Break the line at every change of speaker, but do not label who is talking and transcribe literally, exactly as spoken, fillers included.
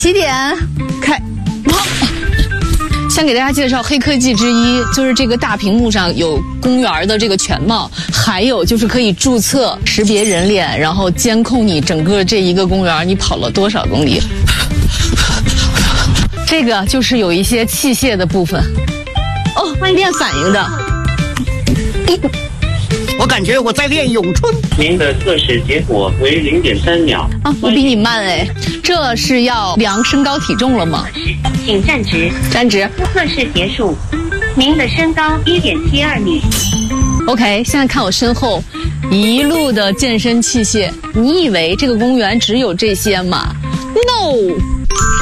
起点，开，跑。先给大家介绍黑科技之一，就是这个大屏幕上有公园的这个全貌，还有就是可以注册、识别人脸，然后监控你整个这一个公园你跑了多少公里。这个就是有一些器械的部分，哦，会练反应的。
我感觉我在练咏春。
您的测试结果为零点三秒。
啊，我比你慢哎。这是要量身高体重了吗？
请站直。
站直。
测试结束。您的身高一点七二米。
OK， 现在看我身后，一路的健身器械。你以为这个公园只有这些吗 ？No。